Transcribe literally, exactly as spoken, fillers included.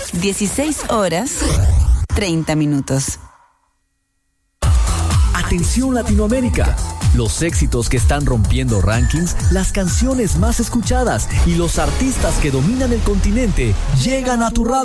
dieciséis horas, treinta minutos. Atención Latinoamérica. Los éxitos que están rompiendo rankings, las canciones más escuchadas y los artistas que dominan el continente llegan a tu radio.